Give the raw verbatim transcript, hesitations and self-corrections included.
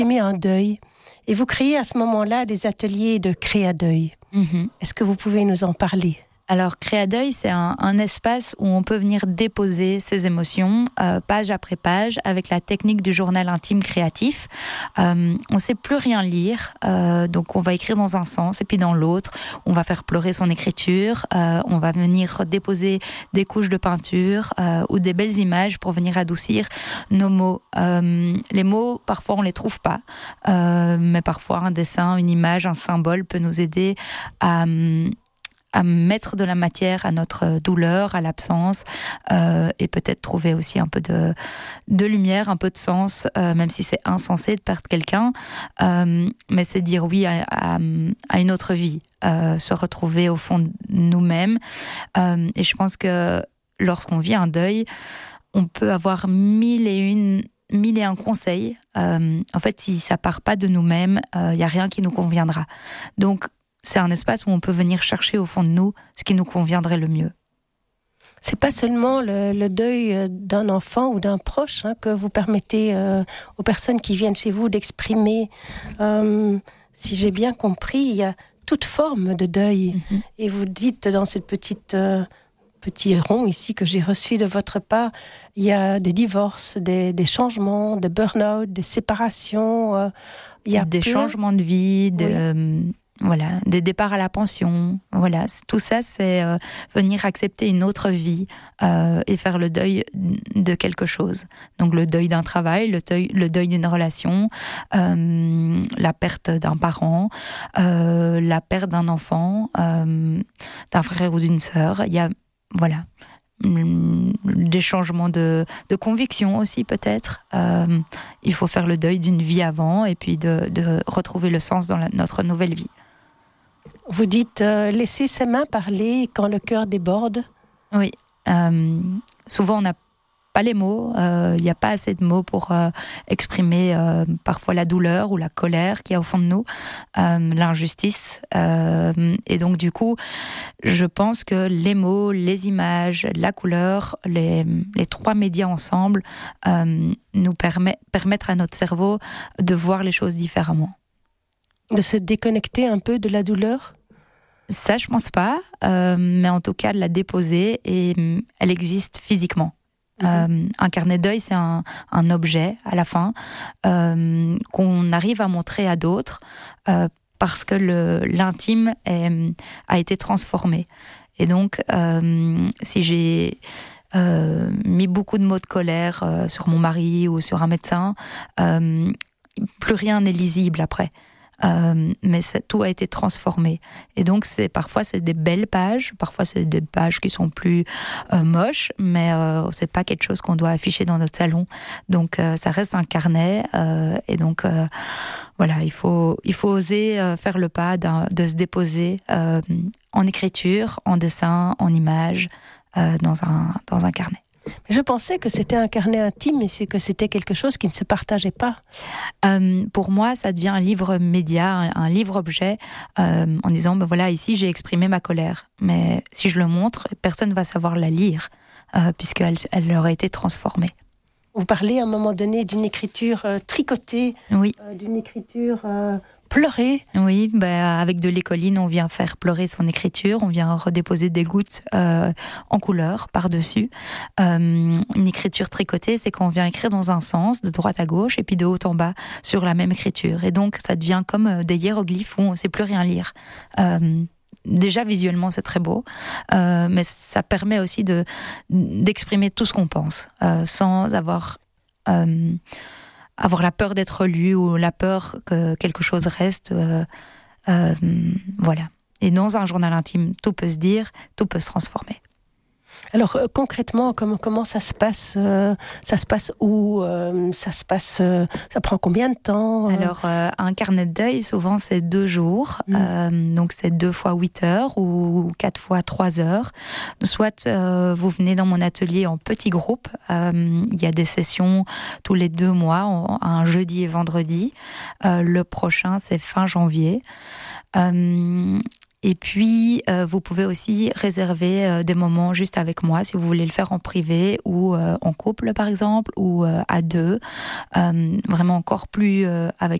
exprimez un deuil. Et vous créez à ce moment-là des ateliers de créa-deuil. Mm-hmm. Est-ce que vous pouvez nous en parler ? Alors, Créa-deuil, c'est un, un espace où on peut venir déposer ses émotions, euh, page après page, avec la technique du journal intime créatif. Euh, on ne sait plus rien lire, euh, donc on va écrire dans un sens et puis dans l'autre. On va faire pleurer son écriture, euh, on va venir déposer des couches de peinture euh, ou des belles images pour venir adoucir nos mots. Euh, les mots, parfois, on ne les trouve pas, euh, mais parfois, un dessin, une image, un symbole peut nous aider à... à mettre de la matière à notre douleur, à l'absence, euh, et peut-être trouver aussi un peu de, de lumière, un peu de sens, euh, même si c'est insensé de perdre quelqu'un, euh, mais c'est dire oui à, à, à une autre vie, euh, se retrouver au fond de nous-mêmes. Euh, et je pense que lorsqu'on vit un deuil, on peut avoir mille et une mille et un conseils. Euh, en fait, si ça part pas de nous-mêmes, il euh, n'y a rien qui nous conviendra. Donc, c'est un espace où on peut venir chercher au fond de nous ce qui nous conviendrait le mieux. C'est pas seulement le, le deuil d'un enfant ou d'un proche hein, que vous permettez euh, aux personnes qui viennent chez vous d'exprimer. Euh, si j'ai bien compris, il y a toute forme de deuil. Mm-hmm. Et vous dites dans cette petite euh, petit rond ici que j'ai reçu de votre part, il y a des divorces, des, des changements, des burn-out, des séparations. Euh, il y a des plein... changements de vie, de... Oui. Euh... Voilà, des départs à la pension. Voilà, tout ça, c'est euh, venir accepter une autre vie euh, et faire le deuil de quelque chose. Donc le deuil d'un travail, le deuil, le deuil d'une relation, euh, la perte d'un parent, euh, la perte d'un enfant, euh, d'un frère ou d'une sœur. Il y a, voilà, des changements de, de conviction aussi peut-être. Euh, il faut faire le deuil d'une vie avant et puis de, de retrouver le sens dans la, notre nouvelle vie. Vous dites euh, laisser ses mains parler quand le cœur déborde. Oui. Euh, souvent, on n'a pas les mots. Il euh, n'y a pas assez de mots pour euh, exprimer euh, parfois la douleur ou la colère qu'il y a au fond de nous, euh, l'injustice. Euh, et donc, du coup, je pense que les mots, les images, la couleur, les, les trois médias ensemble euh, nous permet, permettent à notre cerveau de voir les choses différemment. De se déconnecter un peu de la douleur ? Ça, je pense pas, euh, mais en tout cas de la déposer et euh, elle existe physiquement. Mmh. Euh, un carnet de deuil, c'est un, un objet à la fin euh, qu'on arrive à montrer à d'autres euh, parce que le, l'intime est, a été transformé. Et donc, euh, si j'ai euh, mis beaucoup de mots de colère euh, sur mon mari ou sur un médecin, euh, plus rien n'est lisible après. Euh, mais ça, tout a été transformé. Et donc, c'est, parfois, c'est des belles pages, parfois, c'est des pages qui sont plus euh, moches, mais euh, c'est pas quelque chose qu'on doit afficher dans notre salon. Donc, euh, ça reste un carnet. Euh, et donc, euh, voilà, il faut, il faut oser euh, faire le pas de se déposer euh, en écriture, en dessin, en image, euh, dans un, dans un carnet. Mais je pensais que c'était un carnet intime et que c'était quelque chose qui ne se partageait pas. Euh, pour moi, ça devient un livre média, un, un livre-objet, euh, en disant, ben voilà, ici j'ai exprimé ma colère. Mais si je le montre, personne ne va savoir la lire, euh, puisqu'elle elle aurait été transformée. Vous parlez à un moment donné d'une écriture euh, tricotée, oui. euh, d'une écriture euh, pleurée. Oui, bah, avec de l'écoline, on vient faire pleurer son écriture, on vient redéposer des gouttes euh, en couleur par-dessus. Euh, une écriture tricotée, c'est qu'on vient écrire dans un sens, de droite à gauche, et puis de haut en bas, sur la même écriture. Et donc, ça devient comme des hiéroglyphes où on ne sait plus rien lire. Euh, Déjà visuellement c'est très beau, euh, mais ça permet aussi de d'exprimer tout ce qu'on pense euh, sans avoir euh, avoir la peur d'être lu ou la peur que quelque chose reste. Euh, euh, voilà. Et dans un journal intime, tout peut se dire, tout peut se transformer. Alors euh, concrètement, comment, comment ça se passe euh, Ça se passe où euh, Ça se passe euh, Ça prend combien de temps euh Alors euh, un carnet de deuil, souvent c'est deux jours, mmh. euh, donc c'est deux fois huit heures ou quatre fois trois heures. Soit euh, vous venez dans mon atelier en petit groupe. Euh, il y a des sessions tous les deux mois, en, un jeudi et vendredi. Euh, le prochain c'est fin janvier. Euh, Et puis, euh, vous pouvez aussi réserver euh, des moments juste avec moi, si vous voulez le faire en privé ou euh, en couple, par exemple, ou euh, à deux. Euh, vraiment encore plus euh, avec